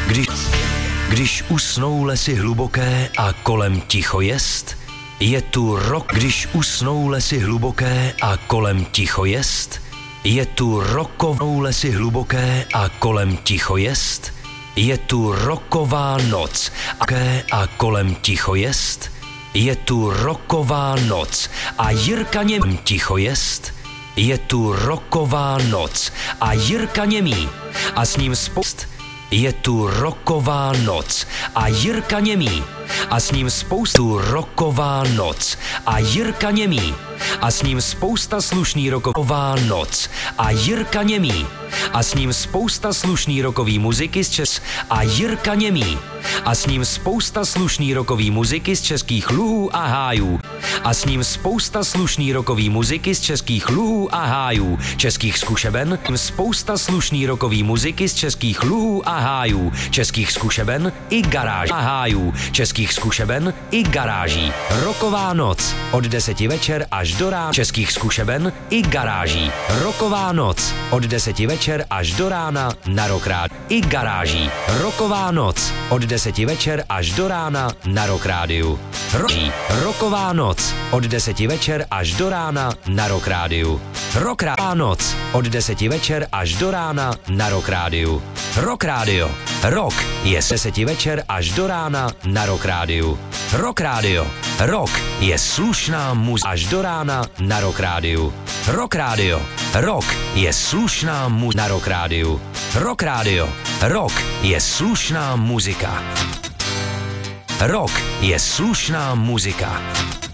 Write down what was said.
Když usnou lesy hluboké a kolem ticho jest, je tu rok. Když usnou lesy hluboké a kolem ticho jest, je tu rokovou lesy hluboké a kolem ticho jest, je tu roková noc a kolem ticho jest, je tu roková noc a Jirka němý ticho jest, je tu roková noc a Jirka němý a s ním spoust. Je tu roková noc a Jirka němý a s ním spoustu roková noc a Jirka němý a s ním spousta slušný roková noc a Jirka němý a s ním spousta slušný rokový muziky z Čes a Jirka němý a s ním spousta slušný rokový muziky z českých luhů a hájů a s ním spousta slušný rokový muziky z českých luhů a hájů, českých zkušeben, spousta slušný rokový muziky z českých luhů a hájů, českých zkušeben i garáží a hájů, českých zkušeben i garáží. Roková noc od 10 večer až do rána, českých zkušeben i garáží. Roková noc od 10 večer až do rána na Rock Rádiu i garáží. Roková noc od 10 večer až do rána na Rock Rádiu. Roková noc od 10 večer až do rána na Rock Rádiu. Roková noc od 10 večer až do rána na Rock Rádiu. Rock Radio. Rock je z 10 večer až do rána na Rock Rádiu. Rock Radio. Rock je slušná muzika až do rána na Rock Rádiu. Rock Radio. Rock je slušná muzika na Rock Rádiu. Rock Radio. Rock je slušná muzika. Rock je slušná muzika.